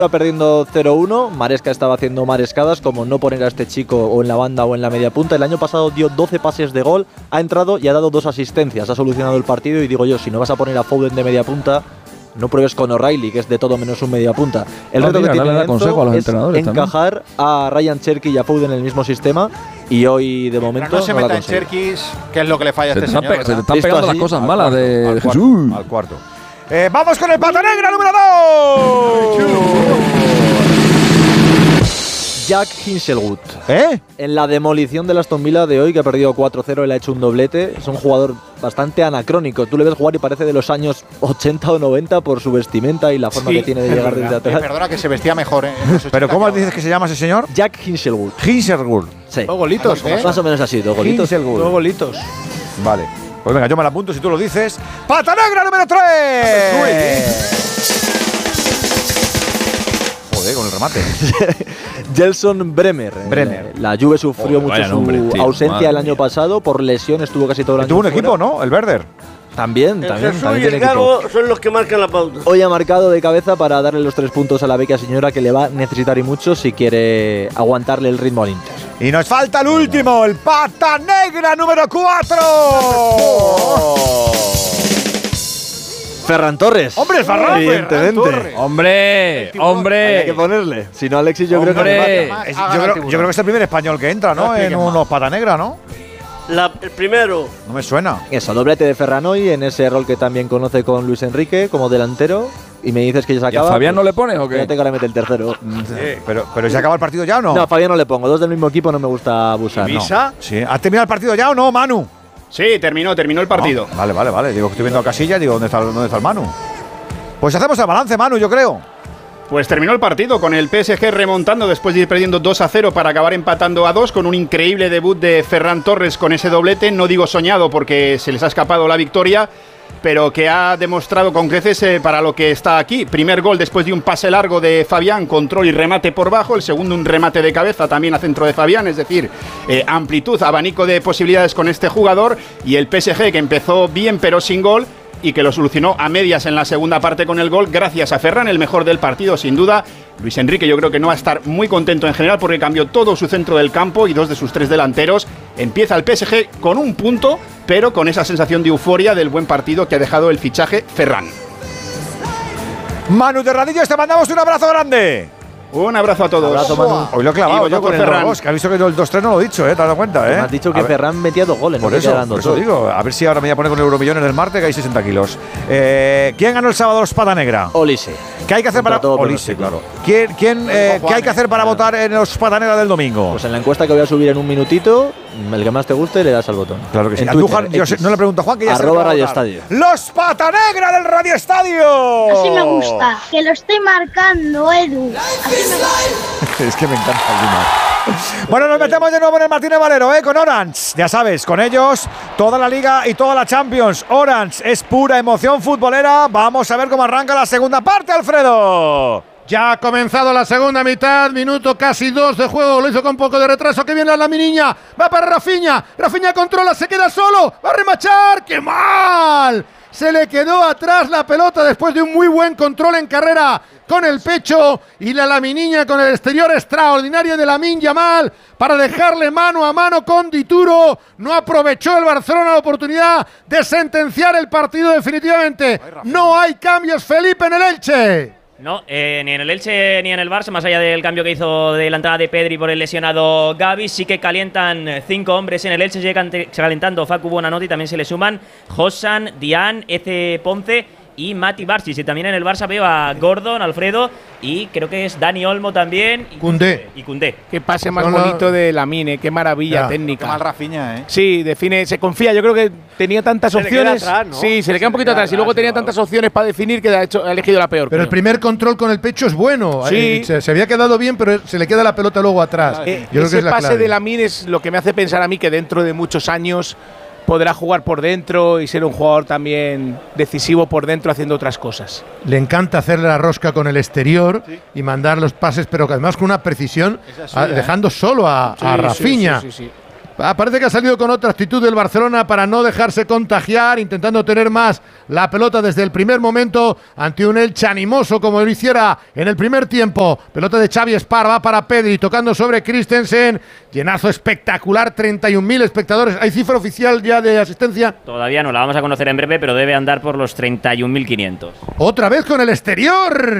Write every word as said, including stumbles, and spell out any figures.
Está perdiendo cero uno, Maresca estaba haciendo marescadas, como no poner a este chico o en la banda o en la media punta. El año pasado dio doce pases de gol, ha entrado y ha dado dos asistencias, ha solucionado el partido y digo yo, si no vas a poner a Foden de media punta, no pruebes con O'Reilly, que es de todo menos un media punta. El no, reto diga, que tiene Enzo es encajar también a Ryan Cherky y a Foden en el mismo sistema y hoy de momento pero no se no meta en Cherky, que es lo que le falla a este se señor. Pe- se te están pegando las cosas malas cuarto, de al Jesús. Cuarto, al cuarto. Eh, ¡Vamos con el pata negra número dos! Jack Hinchelwood. ¿Eh? En la demolición del Aston Villa de hoy, que ha perdido cuatro cero, él ha hecho un doblete. Es un jugador bastante anacrónico. Tú le ves jugar y parece de los años ochenta o noventa por su vestimenta y la forma sí, que tiene de llegar desde atrás. Eh, perdona, que se vestía mejor, ¿eh? ¿Pero cómo dices que se llama ese señor? Jack Hinchelwood. Hinchelwood. Sí. Dos golitos, ¿eh? Más o menos así, dos golitos. Dos golitos. Vale. Pues venga, yo me la apunto si tú lo dices. ¡Pata negra número tres! Joder, con el remate. Gelson Bremer. Bremer. La Juve sufrió oh, mucho su nombre, tío, ausencia el año mía. pasado. Por lesión estuvo casi todo el año. Tuvo un fuera. equipo, ¿no? El Werder. También, el también. Jesús también y el Gago son los que marcan la pauta. Hoy ha marcado de cabeza para darle los tres puntos a la Vecchia Señora, que le va a necesitar y mucho si quiere aguantarle el ritmo al Inter. Y nos falta el último, el pata negra número cuatro. Ferran Torres. ¡Hombre, Ferran! Evidentemente. Ferran Torres. ¡Hombre! ¡Hombre! Hay que ponerle. Si no, Alexis, yo ¡Hombre! creo que no es, yo, creo, yo creo que es el primer español que entra, ¿no? En unos pata negra, ¿no? La, el primero. No me suena. Eso, doblete de Ferran hoy en ese rol que también conoce con Luis Enrique como delantero. Y me dices que ya se acaba. ¿Y a Fabián pues, no le pones o qué? Ya tengo que meter el tercero. Sí, pero, pero ¿se acaba el partido ya o no? No, a Fabián no le pongo. Dos del mismo equipo no me gusta abusar. ¿Y Misa? No. Sí. ¿Has terminado el partido ya o no, Manu? Sí, terminó, terminó el partido. No. Vale, vale, vale. Digo que estoy viendo a Casillas, digo, ¿dónde está, ¿dónde está el Manu? Pues hacemos el balance, Manu, yo creo. Pues terminó el partido con el P S G remontando después de ir perdiendo dos a cero para acabar empatando a dos con un increíble debut de Ferran Torres con ese doblete. No digo soñado porque se les ha escapado la victoria, pero que ha demostrado con creces eh, para lo que está aquí. Primer gol después de un pase largo de Fabián, control y remate por bajo. El segundo un remate de cabeza también a centro de Fabián, es decir, eh, amplitud, abanico de posibilidades con este jugador. Y el P S G que empezó bien pero sin gol y que lo solucionó a medias en la segunda parte con el gol gracias a Ferran, el mejor del partido sin duda. Luis Enrique yo creo que no va a estar muy contento en general porque cambió todo su centro del campo y dos de sus tres delanteros. Empieza el P S G con un punto, pero con esa sensación de euforia del buen partido que ha dejado el fichaje Ferran. Manu Terradillos, te mandamos un abrazo grande. Un abrazo a todos. Abrazo, Manu. Hoy lo he clavado yo con Ferran. El que ha visto que el dos tres no lo he dicho, ¿eh? ¿Te has dado cuenta, eh? Me has dicho que Ferran metía dos goles. Por no eso, por eso digo. A ver si ahora me voy a poner con el Euromillones del martes, que hay sesenta kilos. Eh, ¿Quién ganó el sábado los Pata Negra? Olise. ¿Qué hay que hacer para Olise, claro. ¿Quién, quién, eh, ¿Qué hay que hacer para votar en los Pata Negra del domingo? Pues en la encuesta que voy a subir en un minutito, el que más te guste le das al botón. Claro que sí. En A Twitter, Juan, yo sé, no le pregunto a Juan que ya arroba Radio Estadio. Los Pata Negra del Radio Estadio. Así me gusta, que lo esté marcando Edu. Así me gusta. Es que me encanta el Dimar. Bueno, nos metemos de nuevo en el Martínez Valero, ¿eh? Con Orange. Ya sabes, con ellos toda la Liga y toda la Champions. Orange es pura emoción futbolera. Vamos a ver cómo arranca la segunda parte, Alfredo. Ya ha comenzado la segunda mitad, minuto casi dos de juego, lo hizo con poco de retraso, que viene la Laminiña, va para Rafinha, Rafinha controla, se queda solo, va a remachar, ¡qué mal! Se le quedó atrás la pelota después de un muy buen control en carrera con el pecho y la Laminiña con el exterior extraordinario de Lamine Yamal para dejarle mano a mano con Dituro. No aprovechó el Barcelona la oportunidad de sentenciar el partido definitivamente. No hay cambios, Felipe, en el Elche. No, eh, ni en el Elche ni en el Barça, más allá del cambio que hizo de la entrada de Pedri por el lesionado Gavi, sí que calientan cinco hombres en el Elche, llegan calentando Facu Buonanotte y también se le suman Josan, Dian, Eze Ponce y Mati Barsis. Y también en el Barça veo a Gordon, Alfredo y creo que es Dani Olmo también. Y Koundé. Y Koundé. Qué pase más no, bonito no. de Lamine, qué maravilla ya, técnica. Qué mal Rafinha, ¿eh? Sí, define, se confía. Yo creo que tenía tantas se opciones. Le queda atrás, ¿no? Sí, se le queda un poquito atrás. atrás. Y luego tenía tantas opciones para definir que ha, hecho, ha elegido la peor. Pero creo. El primer control con el pecho es bueno. Sí. Se, se había quedado bien, pero se le queda la pelota luego atrás. Eh, Yo creo ese que es la pase clave. de Lamine es lo que me hace pensar a mí que dentro de muchos años podrá jugar por dentro y ser un jugador también decisivo por dentro haciendo otras cosas. Le encanta hacerle la rosca con el exterior sí. y mandar los pases, pero además con una precisión, suya, a, dejando solo a, sí, a Rafinha. Sí, sí, sí, sí. Ah, parece que ha salido con otra actitud del Barcelona para no dejarse contagiar, intentando tener más la pelota desde el primer momento ante un Elche animoso como lo hiciera en el primer tiempo. Pelota de Xavi Espar, va para Pedri, tocando sobre Christensen. Llenazo espectacular, treinta y un mil espectadores. ¿Hay cifra oficial ya de asistencia? Todavía no, la vamos a conocer en breve, pero debe andar por los treinta y un mil quinientos. Otra vez con el exterior.